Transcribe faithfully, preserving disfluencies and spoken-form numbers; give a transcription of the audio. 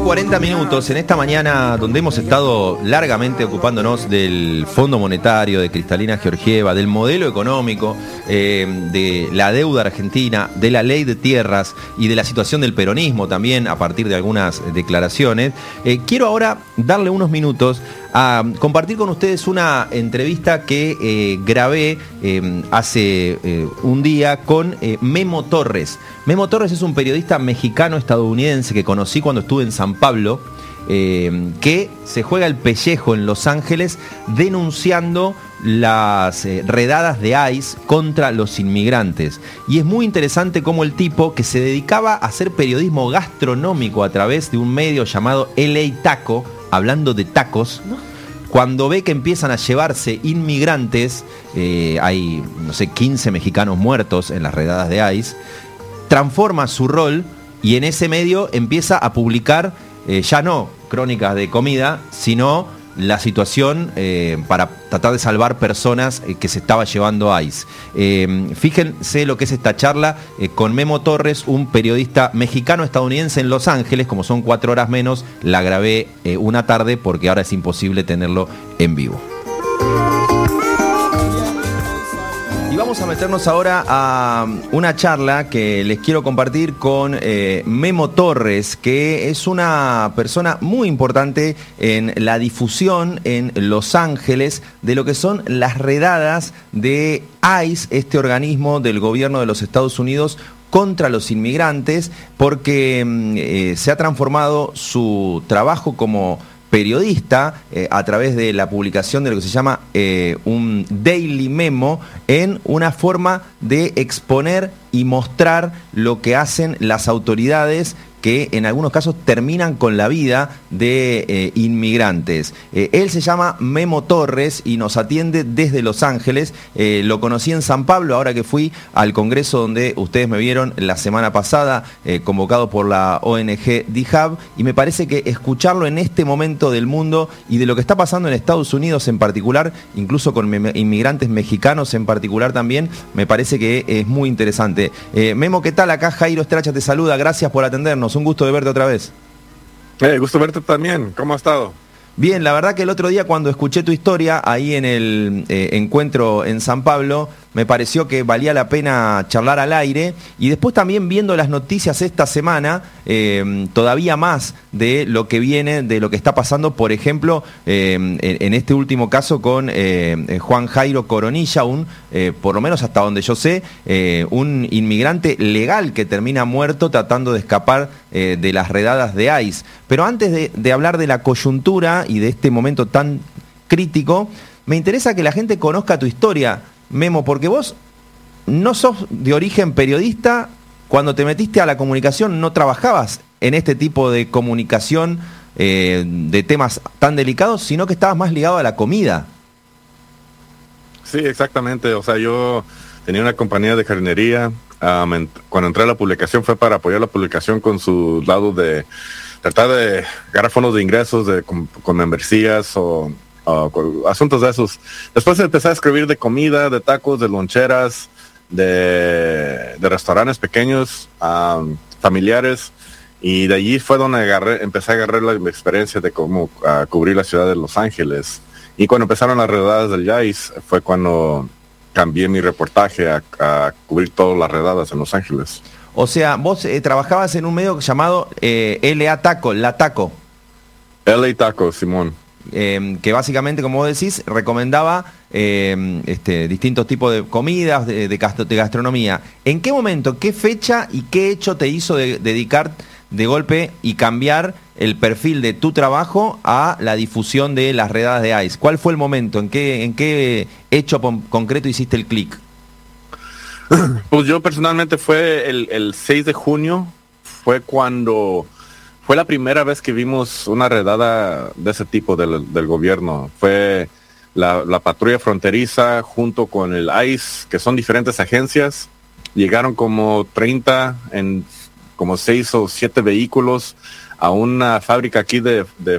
cuarenta minutos en esta mañana donde hemos estado largamente ocupándonos del Fondo Monetario, de Cristalina Georgieva, del modelo económico, eh, de la deuda argentina, de la ley de tierras y de la situación del peronismo también a partir de algunas declaraciones. Eh, quiero ahora darle unos minutos a compartir con ustedes una entrevista que eh, grabé eh, hace eh, un día con eh, Memo Torres. Memo Torres es un periodista mexicano-estadounidense que conocí cuando estuve en San Pablo, eh, que se juega el pellejo en Los Ángeles denunciando las eh, redadas de ICE contra los inmigrantes. Y es muy interesante cómo el tipo, que se dedicaba a hacer periodismo gastronómico a través de un medio llamado L A Taco, hablando de tacos, cuando ve que empiezan a llevarse inmigrantes, eh, hay, no sé, quince mexicanos muertos en las redadas de ICE, transforma su rol y en ese medio empieza a publicar eh, ya no crónicas de comida, sino la situación eh, para tratar de salvar personas eh, que se estaba llevando ICE. Eh, fíjense lo que es esta charla eh, con Memo Torres, un periodista mexicano-estadounidense en Los Ángeles. Como son cuatro horas menos, la grabé eh, una tarde porque ahora es imposible tenerlo en vivo. Y vamos a meternos ahora a una charla que les quiero compartir con eh, Memo Torres, que es una persona muy importante en la difusión en Los Ángeles de lo que son las redadas de ICE, este organismo del gobierno de los Estados Unidos contra los inmigrantes, porque eh, se ha transformado su trabajo como periodista eh, a través de la publicación de lo que se llama eh, un Daily Memo en una forma de exponer y mostrar lo que hacen las autoridades que en algunos casos terminan con la vida de eh, inmigrantes. Eh, él se llama Memo Torres y nos atiende desde Los Ángeles. Eh, lo conocí en San Pablo, ahora que fui al congreso donde ustedes me vieron la semana pasada, eh, convocado por la O N G D I Hub, y me parece que escucharlo en este momento del mundo y de lo que está pasando en Estados Unidos en particular, incluso con me- inmigrantes mexicanos en particular también, me parece que es muy interesante. Eh, Memo, ¿qué tal? Acá Jairo Estracha te saluda, gracias por atendernos. Un gusto de verte otra vez. Eh, gusto verte también. ¿Cómo has estado? Bien, la verdad que el otro día cuando escuché tu historia ahí en el eh, encuentro en San Pablo, me pareció que valía la pena charlar al aire, y después también viendo las noticias esta semana, eh, todavía más de lo que viene, de lo que está pasando, por ejemplo, eh, en, en este último caso con eh, Juan Jairo Coronilla, un, eh, por lo menos hasta donde yo sé, eh, un inmigrante legal que termina muerto tratando de escapar eh, de las redadas de ICE. Pero antes de, de hablar de la coyuntura y de este momento tan crítico, me interesa que la gente conozca tu historia, Memo, porque vos no sos de origen periodista. Cuando te metiste a la comunicación no trabajabas en este tipo de comunicación eh, de temas tan delicados, sino que estabas más ligado a la comida. Sí, exactamente. O sea, yo tenía una compañía de jardinería. Um, en, cuando entré a la publicación fue para apoyar la publicación con su lado de tratar de ganar fondos de ingresos de, con, con membresías o uh, con asuntos de esos. Después empecé a escribir de comida, de tacos, de loncheras, de, de restaurantes pequeños, um, familiares, y de allí fue donde agarré, empecé a agarrar la experiencia de cómo uh, cubrir la ciudad de Los Ángeles. Y cuando empezaron las redadas del ICE fue cuando cambié mi reportaje a, a cubrir todas las redadas en Los Ángeles. O sea, vos eh, trabajabas en un medio llamado eh, L A Taco, La Taco. L A Taco, Simón. Eh, que básicamente, como vos decís, recomendaba eh, este, distintos tipos de comidas, de, de, gastro, de gastronomía. ¿En qué momento, qué fecha y qué hecho te hizo de, dedicar de golpe y cambiar el perfil de tu trabajo a la difusión de las redadas de ICE? ¿Cuál fue el momento? ¿En qué, en qué hecho concreto hiciste el clic? Pues yo personalmente fue el, el seis de junio, fue cuando fue la primera vez que vimos una redada de ese tipo del, del gobierno. Fue la, la patrulla fronteriza junto con el ICE, que son diferentes agencias. Llegaron como treinta en como seis o siete vehículos a una fábrica aquí de, de